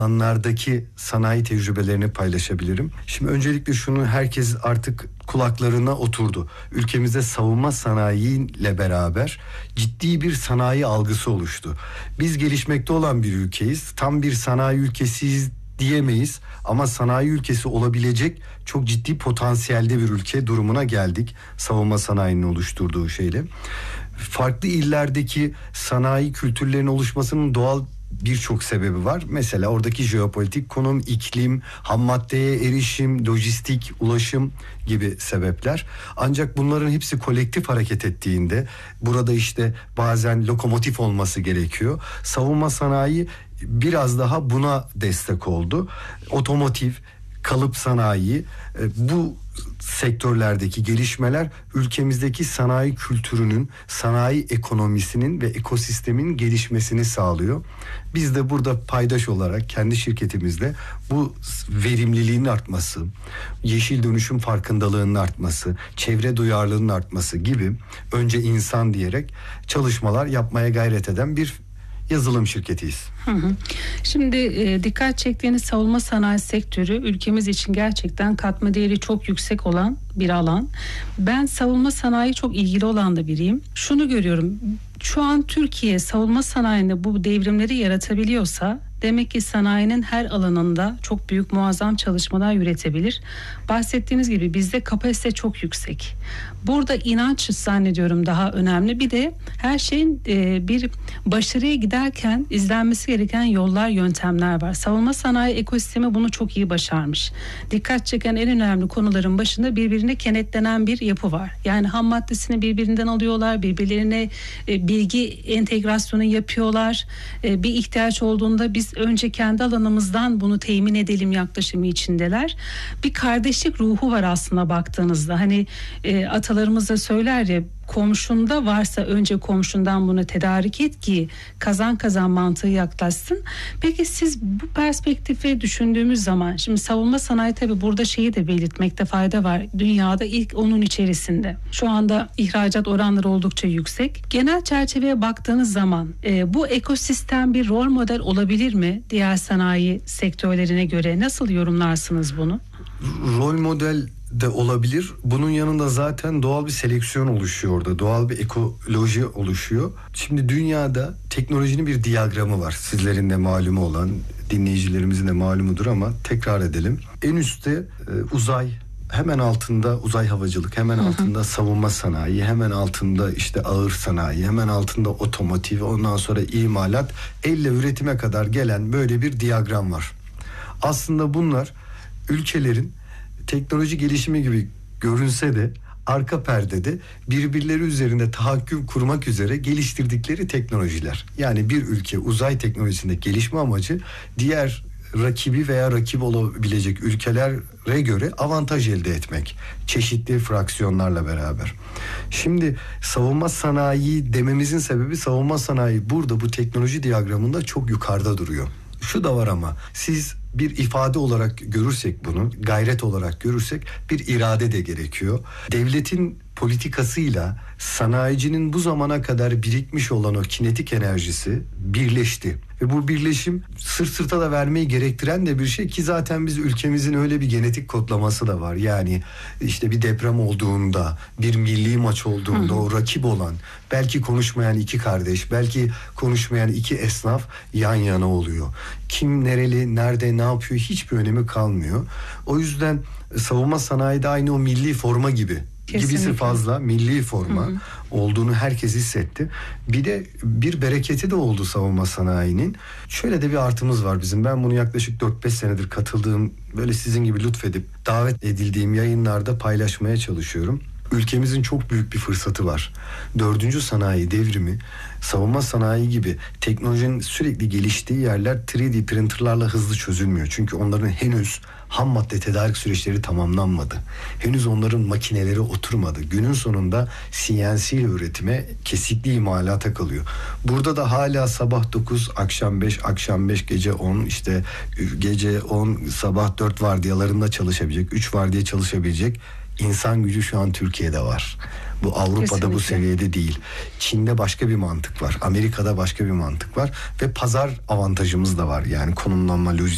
alanlardaki sanayi tecrübelerini paylaşabilirim. Şimdi öncelikle şunu, herkes artık kulaklarına oturdu. Ülkemizde savunma sanayiyle beraber ciddi bir sanayi algısı oluştu. Biz gelişmekte olan bir ülkeyiz. Tam bir sanayi ülkesiyiz diyemeyiz ama sanayi ülkesi olabilecek çok ciddi potansiyelde bir ülke durumuna geldik. Savunma sanayinin oluşturduğu şeyle. Farklı illerdeki sanayi kültürlerinin oluşmasının doğal birçok sebebi var. Mesela oradaki jeopolitik konum, iklim, ham maddeye erişim, lojistik, ulaşım gibi sebepler. Ancak bunların hepsi kolektif hareket ettiğinde burada işte bazen lokomotif olması gerekiyor. Savunma sanayi biraz daha buna destek oldu. Otomotiv, kalıp sanayi, bu sektörlerdeki gelişmeler ülkemizdeki sanayi kültürünün, sanayi ekonomisinin ve ekosistemin gelişmesini sağlıyor. Biz de burada paydaş olarak kendi şirketimizde bu verimliliğin artması, yeşil dönüşüm farkındalığının artması, çevre duyarlılığının artması gibi önce insan diyerek çalışmalar yapmaya gayret eden bir yazılım şirketiyiz. Şimdi dikkat çektiğiniz savunma sanayi sektörü ülkemiz için gerçekten katma değeri çok yüksek olan bir alan. Ben savunma sanayi çok ilgili olan da biriyim. Şunu görüyorum. Şu an Türkiye savunma sanayinde bu devrimleri yaratabiliyorsa demek ki sanayinin her alanında çok büyük muazzam çalışmalar üretebilir. Bahsettiğiniz gibi bizde kapasite çok yüksek. Burada inanç zannediyorum daha önemli. Bir de her şeyin bir başarıya giderken izlenmesi gereken yollar, yöntemler var. Savunma sanayi ekosistemi bunu çok iyi başarmış. Dikkat çeken en önemli konuların başında birbirine kenetlenen bir yapı var. Yani ham maddesini birbirinden alıyorlar, birbirlerine bilgi entegrasyonu yapıyorlar. Bir ihtiyaç olduğunda biz önce kendi alanımızdan bunu temin edelim yaklaşımı içindeler. Bir kardeşlik ruhu var aslında baktığınızda. Hani atalarımız da söyler ya, komşunda varsa önce komşundan bunu tedarik et ki kazan kazan mantığı yaklaşsın. Peki siz bu perspektifi düşündüğümüz zaman, şimdi savunma sanayi tabii burada şeyi de belirtmekte fayda var. Dünyada ilk onun içerisinde. Şu anda ihracat oranları oldukça yüksek. Genel çerçeveye baktığınız zaman bu ekosistem bir rol model olabilir mi diğer sanayi sektörlerine göre? Nasıl yorumlarsınız bunu? Rol model de olabilir. Bunun yanında zaten doğal bir seleksiyon oluşuyor orada. Doğal bir ekoloji oluşuyor. Şimdi dünyada teknolojinin bir diyagramı var. Sizlerin de malumu olan, dinleyicilerimizin de malumudur ama tekrar edelim. En üstte uzay, hemen altında uzay havacılık, hemen altında savunma sanayi, hemen altında işte ağır sanayi, hemen altında otomotiv, ondan sonra imalat, elle üretime kadar gelen böyle bir diyagram var. Aslında bunlar ülkelerin teknoloji gelişimi gibi görünse de arka perdede birbirleri üzerinde tahakküm kurmak üzere geliştirdikleri teknolojiler. Yani bir ülke uzay teknolojisinde gelişme amacı diğer rakibi veya rakip olabilecek ülkelere göre avantaj elde etmek. Çeşitli fraksiyonlarla beraber. Şimdi savunma sanayi dememizin sebebi, savunma sanayi burada bu teknoloji diyagramında çok yukarıda duruyor. Şu da var ama siz bir ifade olarak görürsek bunu, gayret olarak görürsek bir irade de gerekiyor. Devletin politikasıyla sanayicinin bu zamana kadar birikmiş olan o kinetik enerjisi birleşti. Ve bu birleşim sırt sırta da vermeyi gerektiren de bir şey ki zaten biz ülkemizin öyle bir genetik kodlaması da var. Yani işte bir deprem olduğunda, bir milli maç olduğunda o rakip olan, belki konuşmayan iki kardeş, belki konuşmayan iki esnaf yan yana oluyor. Kim nereli, nerede, ne yapıyor hiçbir önemi kalmıyor. O yüzden savunma sanayide aynı o milli forma gibi. Kesinlikle. Gibisi fazla milli forma olduğunu herkes hissetti. Bir de bir bereketi de oldu savunma sanayinin. Şöyle de bir artımız var bizim. Ben bunu yaklaşık 4-5 senedir katıldığım, böyle sizin gibi lütfedip davet edildiğim yayınlarda paylaşmaya çalışıyorum. Ülkemizin çok büyük bir fırsatı var. 4. sanayi devrimi, savunma sanayi gibi teknolojinin sürekli geliştiği yerler 3D printerlarla hızlı çözülmüyor. Çünkü onların henüz ham madde tedarik süreçleri tamamlanmadı. Henüz onların makineleri oturmadı. Günün sonunda CNC ile üretime, kesikli imalata kalıyor. Burada da hala sabah 9, akşam 5, akşam 5, gece 10, işte gece 10, sabah 4 vardiyalarında çalışabilecek, 3 vardiya çalışabilecek İnsan gücü şu an Türkiye'de var. Bu Avrupa'da Kesinlikle. bu seviyede değil. Çin'de başka bir mantık var. Amerika'da başka bir mantık var. Ve pazar avantajımız da var. Yani konumlanma, lojistik